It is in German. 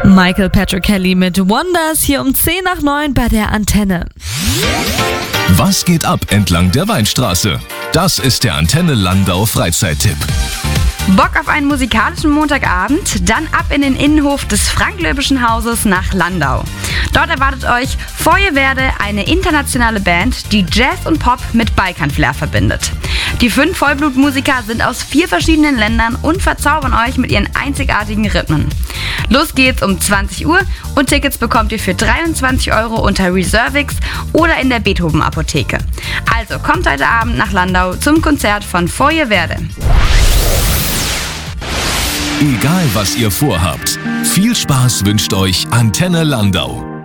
Michael Patrick Kelly mit Wonders hier um 10 nach 9 bei der Antenne. Was geht ab entlang der Weinstraße? Das ist der Antenne Landau Freizeittipp. Bock auf einen musikalischen Montagabend? Dann ab in den Innenhof des Frank-Löbischen Hauses nach Landau. Dort erwartet euch Feuerwerde, eine internationale Band, die Jazz und Pop mit Balkan-Flair verbindet. Die 5 Vollblutmusiker sind aus 4 verschiedenen Ländern und verzaubern euch mit ihren einzigartigen Rhythmen. Los geht's um 20 Uhr und Tickets bekommt ihr für 23 € unter Reservix oder in der Beethoven-Apotheke. Also kommt heute Abend nach Landau zum Konzert von Feuerwerde. Egal was ihr vorhabt, viel Spaß wünscht euch Antenne Landau.